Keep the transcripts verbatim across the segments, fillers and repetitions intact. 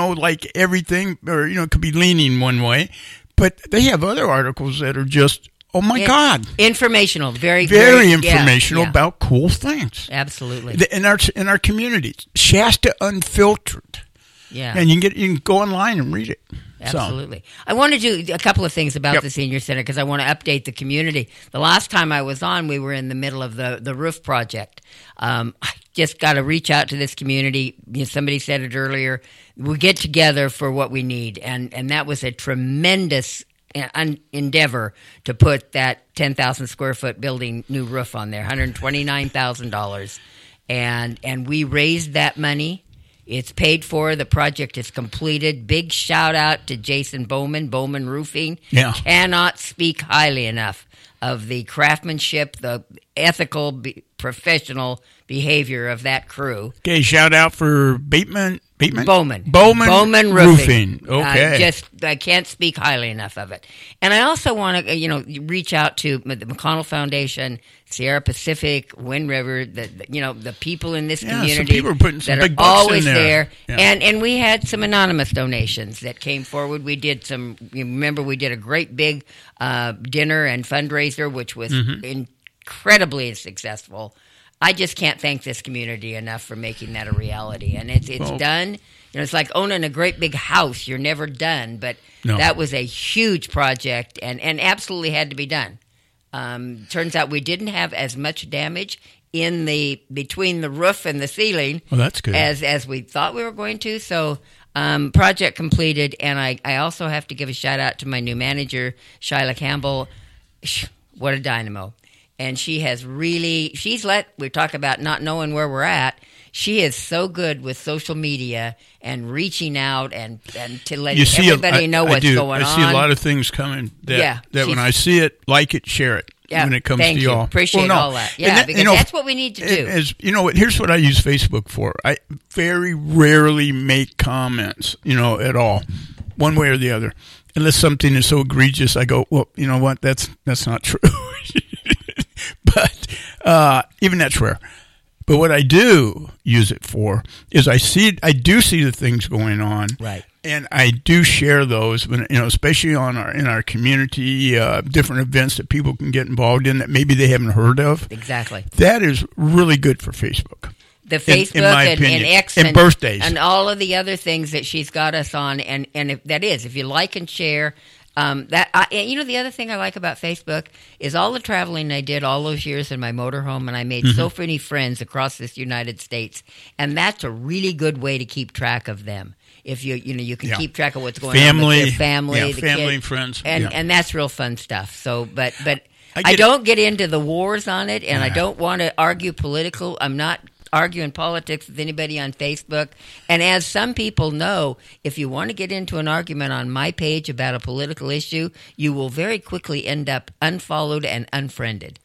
know, like everything, or, you know, it could be leaning one way. But they have other articles that are just, oh, my it, God. Informational. Very, very, very yeah, informational yeah. about cool things. Absolutely. In our, in our communities. Shasta Unfiltered. Yeah. And you can get you can go online and read it. Absolutely. So. I want to do a couple of things about yep. the senior center because I want to update the community. The last time I was on, we were in the middle of the, the roof project. Um, I just got to reach out to this community. You know, somebody said it earlier. We get together for what we need, and, and that was a tremendous un- endeavor to put that ten thousand square foot building new roof on there, one hundred twenty-nine thousand dollars. And, and we raised that money. It's paid for. The project is completed. Big shout out to Jason Bowman, Bowman Roofing. Yeah. Cannot speak highly enough of the craftsmanship, the ethical, be- professional behavior of that crew. Okay, shout out for Bateman. Bateman? Bowman. Bowman. Bowman Roofing. Roofing. Okay. Uh, just, I can't speak highly enough of it. And I also want to, you know, reach out to the McConnell Foundation, Sierra Pacific, Wind River, the, the you know, the people in this yeah, community some people are putting some that big are bucks always in there. there. Yeah. And and we had some anonymous donations that came forward. We did some, you remember we did a great big uh, dinner and fundraiser, which was mm-hmm. incredibly successful. I just can't thank this community enough for making that a reality. And it's it's well, done. You know, it's like owning a great big house. You're never done. But no. that was a huge project and, and absolutely had to be done. Um, turns out we didn't have as much damage in the between the roof and the ceiling well, that's good. as as we thought we were going to. So um, project completed. And I, I also have to give a shout out to my new manager, Shyla Campbell. What a dynamo. And she has really, she's let, we talk about not knowing where we're at. She is so good with social media and reaching out and, and to let everybody a, I, know what's I do. going on. I see a lot of things coming that, yeah, that when I see it, like it, share it. Yeah, when it comes thank to you. y'all. Appreciate well, no. all that. Yeah, that, because you know, that's what we need to do. As, you know what? Here's what I use Facebook for. I very rarely make comments, you know, at all, one way or the other. Unless something is so egregious, I go, well, you know what? That's that's not true. But uh, even that's rare. But what I do use it for is I see, I do see the things going on, right? And I do share those, when, you know, especially on our in our community, uh, different events that people can get involved in that maybe they haven't heard of. Exactly. That is really good for Facebook. The Facebook in, in my and, opinion. and X and, and birthdays and all of the other things that she's got us on, and and if, that is if you like and share. Um, that I, you know, the other thing I like about Facebook is all the traveling I did all those years in my motorhome, and I made mm-hmm. so many friends across this United States, and that's a really good way to keep track of them. If you you know you can yeah. keep track of what's going family, on with their family, yeah, the family kid, and friends, and yeah. and that's real fun stuff. So, but but I, I don't get into the wars on it, and yeah. I don't want to argue political. I'm not arguing politics with anybody on Facebook. And as some people know, if you want to get into an argument on my page about a political issue, you will very quickly end up unfollowed and unfriended.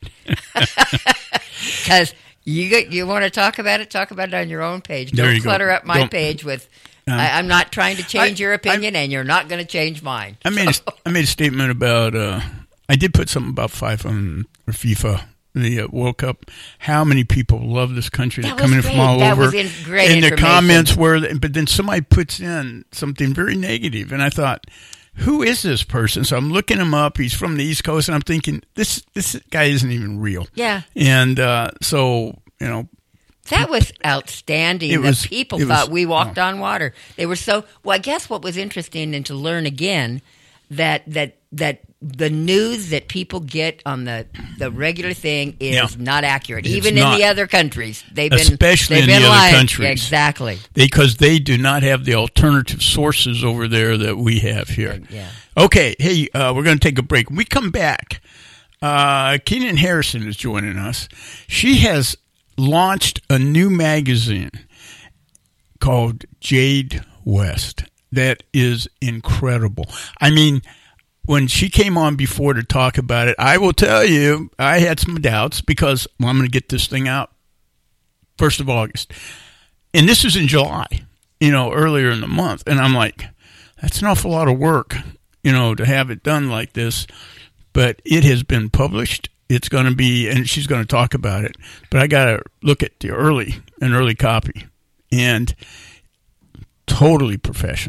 Because you you want to talk about it, talk about it on your own page. There Don't clutter go. up my Don't. page with, Um, I, I'm not trying to change I, your opinion, I, and you're not going to change mine. I made, so. a, I made a statement about, uh, I did put something about FIFA and, or FIFA. The uh, World Cup, how many people love this country? They're coming in from all that over. Was in great and their information. comments were, but then somebody puts in something very negative, and I thought, who is this person? So I'm looking him up. He's from the East Coast, and I'm thinking, this this guy isn't even real. Yeah. And uh, so, you know. That was outstanding. It the was, people was, thought we walked oh. on water. They were so, well, I guess what was interesting and to learn again that that that the news that people get on the, the regular thing is yeah. not accurate. It's Even not. in the other countries. They've been Especially they've in been the lying. other countries. Exactly. Because they do not have the alternative sources over there that we have here. Yeah. Okay, hey, uh, we're going to take a break. When we come back, uh, Keenan Harrison is joining us. She has launched a new magazine called Jade West that is incredible. I mean, when she came on before to talk about it, I will tell you, I had some doubts because well, I'm going to get this thing out first of August. And this is in July, you know, earlier in the month. And I'm like, that's an awful lot of work, you know, to have it done like this. But it has been published. It's going to be, and she's going to talk about it. But I got to look at the early, an early copy. And totally professional.